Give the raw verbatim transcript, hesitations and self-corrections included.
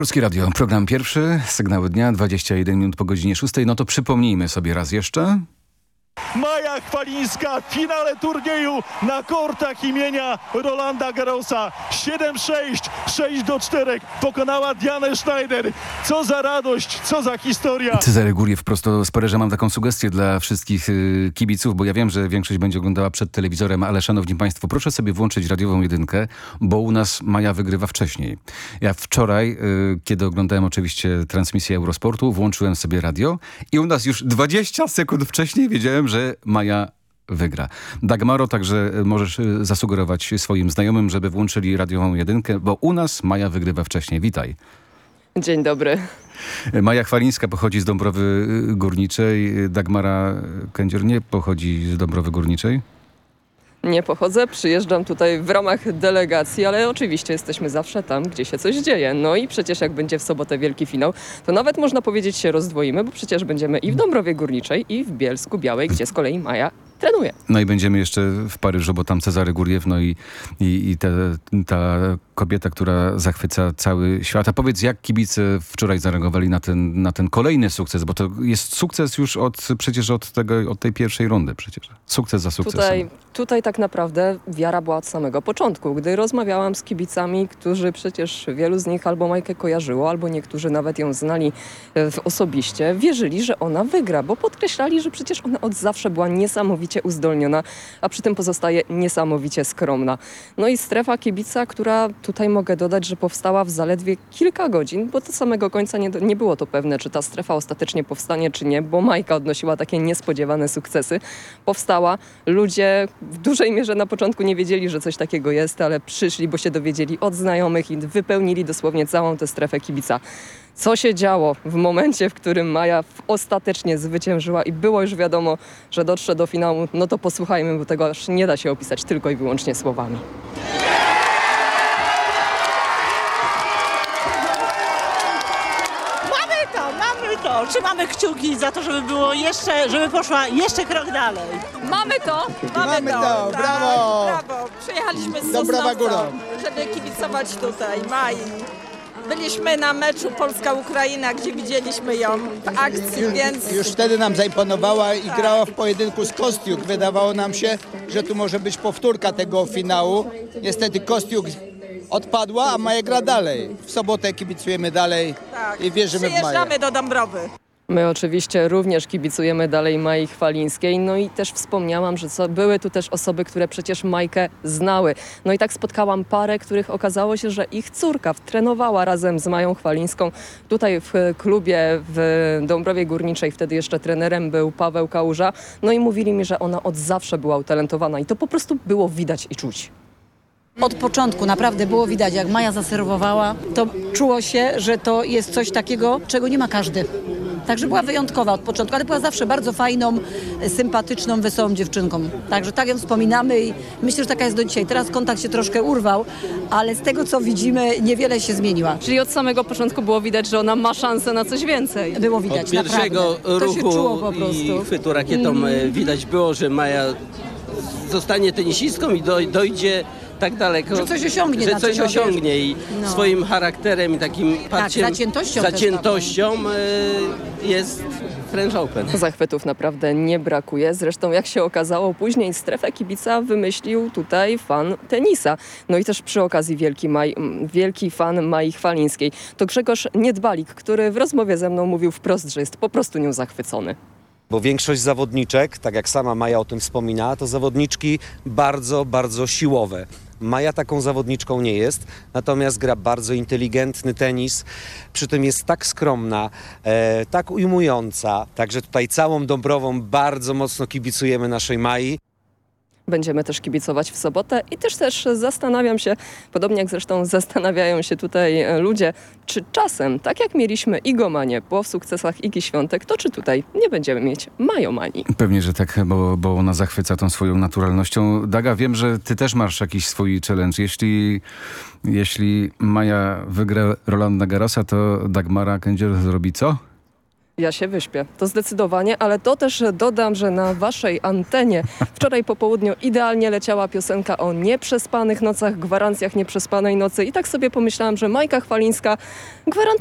Polskie Radio, program pierwszy, sygnały dnia, dwadzieścia jeden minut po godzinie szóstej. No to przypomnijmy sobie raz jeszcze. Maja Chwalińska w finale turnieju na kortach imienia Rolanda Garrosa. siedem sześć, sześć do czterech pokonała Dianę Schneider. Co za radość, co za historia. Cezary Guriew prosto z Paryża. Mam taką sugestię dla wszystkich y, kibiców, bo ja wiem, że większość będzie oglądała przed telewizorem, ale szanowni państwo, proszę sobie włączyć radiową jedynkę, bo u nas Maja wygrywa wcześniej. Ja wczoraj, y, kiedy oglądałem oczywiście transmisję Eurosportu, włączyłem sobie radio i u nas już dwadzieścia sekund wcześniej wiedziałem, że Maja wygra. Dagmaro, także możesz zasugerować swoim znajomym, żeby włączyli radiową jedynkę, bo u nas Maja wygrywa wcześniej. Witaj. Dzień dobry. Maja Chwalińska pochodzi z Dąbrowy Górniczej. Dagmara Kędzior nie pochodzi z Dąbrowy Górniczej. Nie pochodzę, przyjeżdżam tutaj w ramach delegacji, ale oczywiście jesteśmy zawsze tam, gdzie się coś dzieje. No i przecież jak będzie w sobotę wielki finał, to nawet można powiedzieć się rozdwoimy, bo przecież będziemy i w Dąbrowie Górniczej, i w Bielsku Białej, gdzie z kolei Maja trenuje. No i będziemy jeszcze w Paryżu, bo tam Cezary Guriew, no i, i, i te, ta kobieta, która zachwyca cały świat. A powiedz, jak kibice wczoraj zareagowali na ten, na ten kolejny sukces, bo to jest sukces już od, przecież od, tego, od tej pierwszej rundy przecież. Sukces za sukcesem. Tutaj, tutaj tak naprawdę wiara była od samego początku. Gdy rozmawiałam z kibicami, którzy przecież wielu z nich albo Majkę kojarzyło, albo niektórzy nawet ją znali e, osobiście, wierzyli, że ona wygra, bo podkreślali, że przecież ona od zawsze była niesamowicie uzdolniona, a przy tym pozostaje niesamowicie skromna. No i strefa kibica, która tutaj mogę dodać, że powstała w zaledwie kilka godzin, bo do samego końca nie, nie było to pewne, czy ta strefa ostatecznie powstanie, czy nie, bo Majka odnosiła takie niespodziewane sukcesy. Powstała, ludzie w dużej mierze na początku nie wiedzieli, że coś takiego jest, ale przyszli, bo się dowiedzieli od znajomych i wypełnili dosłownie całą tę strefę kibica. Co się działo w momencie, w którym Maja ostatecznie zwyciężyła i było już wiadomo, że dotrze do finału, no to posłuchajmy, bo tego aż nie da się opisać tylko i wyłącznie słowami. Mamy to, mamy to. Trzymamy kciuki za to, żeby było jeszcze, żeby poszła jeszcze krok dalej. Mamy to! Mamy to, tak, brawo! brawo! Przyjechaliśmy z Dąbrowa Sosnowca, Góra. żeby kibicować tutaj Mai. Byliśmy na meczu Polska-Ukraina, gdzie widzieliśmy ją w akcji, Już, więc już wtedy nam zaimponowała i grała w pojedynku z Kostiuk. Wydawało nam się, że tu może być powtórka tego finału. Niestety Kostiuk odpadła, a Maja gra dalej. W sobotę kibicujemy dalej tak, i wierzymy w Maję. przyjeżdżamy do Dąbrowy. My oczywiście również kibicujemy dalej Mai Chwalińskiej, no i też wspomniałam, że co, były tu też osoby, które przecież Majkę znały. No i tak spotkałam parę, których okazało się, że ich córka trenowała razem z Mają Chwalińską tutaj w klubie w Dąbrowie Górniczej. Wtedy jeszcze trenerem był Paweł Kałuża. No i mówili mi, że ona od zawsze była utalentowana i to po prostu było widać i czuć. Od początku naprawdę było widać, jak Maja zaserwowała, to czuło się, że to jest coś takiego, czego nie ma każdy. Także była wyjątkowa od początku, ale była zawsze bardzo fajną, sympatyczną, wesołą dziewczynką. Także tak ją wspominamy i myślę, że taka jest do dzisiaj. Teraz kontakt się troszkę urwał, ale z tego, co widzimy, niewiele się zmieniła. Czyli od samego początku było widać, że ona ma szansę na coś więcej. Było widać, Od pierwszego naprawdę. To się ruchu czuło po prostu. i chwytu rakietą mm. widać było, że Maja zostanie tenisistką i doj- dojdzie tak daleko, Że coś osiągnie, że znaczy, coś no, osiągnie i no. swoim charakterem i takim parciem, zaciętością też zaciętością y, jest French Open. Zachwytów naprawdę nie brakuje. Zresztą jak się okazało później strefę kibica wymyślił tutaj fan tenisa. No i też przy okazji wielki, Maj, wielki fan Mai Chwalińskiej. To Grzegorz Niedbalik, który w rozmowie ze mną mówił wprost, że jest po prostu nią zachwycony. Bo większość zawodniczek, tak jak sama Maja o tym wspominała, to zawodniczki bardzo, bardzo siłowe. Maja taką zawodniczką nie jest, natomiast gra bardzo inteligentny tenis, przy tym jest tak skromna, e, tak ujmująca, także tutaj całą Dąbrową bardzo mocno kibicujemy naszej Mai. Będziemy też kibicować w sobotę i też też zastanawiam się, podobnie jak zresztą zastanawiają się tutaj ludzie, czy czasem, tak jak mieliśmy igomanię po sukcesach Igi Świątek, to czy tutaj nie będziemy mieć majomanii. Pewnie, że tak, bo, bo ona zachwyca tą swoją naturalnością. Daga, wiem, że ty też masz jakiś swój challenge. Jeśli, jeśli Maja wygra Rolanda Garrosa, to Dagmara Kędzior zrobi co? Ja się wyśpię, to zdecydowanie, ale to też dodam, że na waszej antenie wczoraj po południu idealnie leciała piosenka o nieprzespanych nocach, gwarancjach nieprzespanej nocy i tak sobie pomyślałam, że Majka Chwalińska gwarantuje